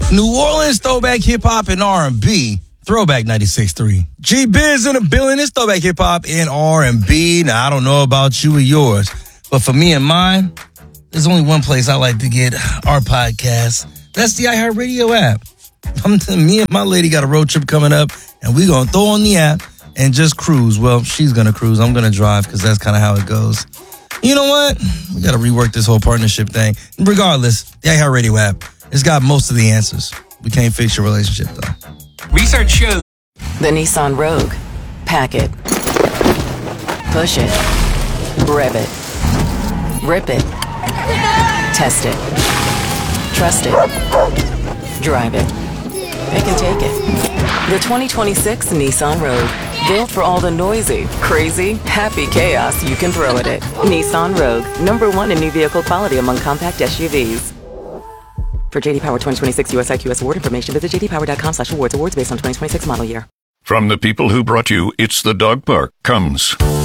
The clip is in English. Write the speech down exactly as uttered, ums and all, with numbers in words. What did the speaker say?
New Orleans throwback hip hop and R and B. Throwback ninety-six point three. G-Biz in the building. It's throwback hip hop and R and B. Now, I don't know about you or yours, but for me and mine, there's only one place I like to get our podcast. That's the iHeartRadio app. I'm me and my lady got a road trip coming up, and we're going to throw on the app and just cruise. Well, she's going to cruise. I'm going to drive because that's kind of how it goes. You know what? We got to rework this whole partnership thing. Regardless, the iHeartRadio app, it's got most of the answers. We can't fix your relationship, though. Research shows the Nissan Rogue. Pack it. Push it. Rev it. Rip it. Test it. Trust it. Drive it. Pick and take it. The twenty twenty-six Nissan Rogue. Built for all the noisy, crazy, happy chaos you can throw at it. Nissan Rogue. Number one in new vehicle quality among compact S U Vs. For J D Power twenty twenty-six U S I Q S award information, visit j d power dot com slash awards. Awards based on twenty twenty-six model year. From the people who brought you It's the Dog Park comes